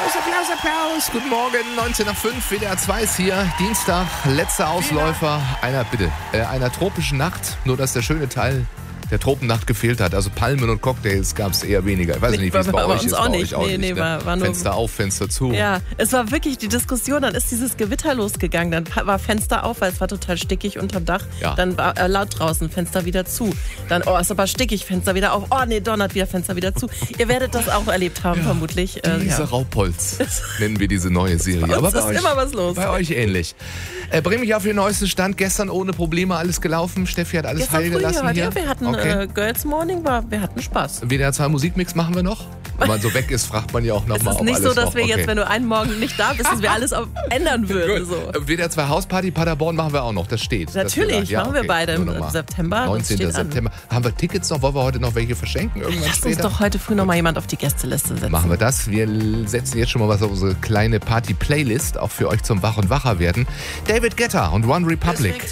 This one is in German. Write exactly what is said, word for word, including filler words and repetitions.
Applaus, Applaus, Applaus. Guten Morgen, neunzehn nach fünf, W D R zwei ist hier. Dienstag, letzter Ausläufer einer, bitte, äh, einer tropischen Nacht. Nur, dass der schöne Teil der Tropennacht gefehlt hat. Also Palmen und Cocktails gab es eher weniger. Ich weiß nicht, wie es bei, bei euch ist. Auch bei nicht. euch auch nee, nicht. Nee, ne? war, war nur Fenster auf, Fenster zu. Ja, es war wirklich die Diskussion. Dann ist dieses Gewitter losgegangen. Dann war Fenster auf, weil es war total stickig unterm Dach. Ja. Dann war äh, laut draußen, Fenster wieder zu. Dann, oh, ist aber stickig, Fenster wieder auf. Oh, nee, donnert wieder, Fenster wieder zu. Ihr werdet das auch erlebt haben, ja, vermutlich. Äh, Diese ja. Raubholz nennen wir diese neue Serie. Bei uns aber bei ist euch, immer was los. Bei euch ähnlich. Äh, bring mich auf den neuesten Stand. Gestern ohne Probleme alles gelaufen. Steffi hat alles Gestern heil früh gelassen gehört, hier. Ja, wir hatten okay. äh, Girls Morning, war, wir hatten Spaß. W D R zwei Musikmix machen wir noch? Wenn man so weg ist, fragt man ja auch nochmal, Es ist ob nicht alles so, dass noch, wir okay. jetzt, wenn du einen Morgen nicht da bist, dass wir alles auf ändern würden. So. W D R zwei Hausparty Paderborn machen wir auch noch, das steht. Natürlich, ja, machen okay. wir beide im September. neunzehnten September. Haben wir Tickets noch? Wollen wir heute noch welche verschenken? Irgendwann Lass später? uns doch heute früh noch mal jemand auf die Gästeliste setzen. Machen wir das. Wir setzen jetzt schon mal was auf unsere kleine Party-Playlist, auch für euch zum Wach- und Wacher werden. David Guetta und One Republic.